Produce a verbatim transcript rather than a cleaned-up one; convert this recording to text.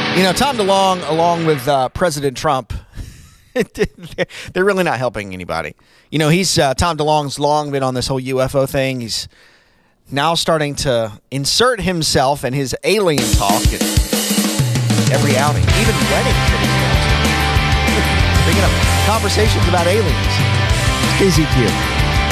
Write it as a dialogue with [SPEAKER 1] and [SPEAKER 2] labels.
[SPEAKER 1] You know, Tom DeLonge, along with uh, President Trump, they're really not helping anybody. You know, he's uh, Tom DeLonge's long been on this whole U F O thing. He's now starting to insert himself and his alien talk at every outing, even weddings that he's going to. Bringing up conversations about aliens. K Z Q.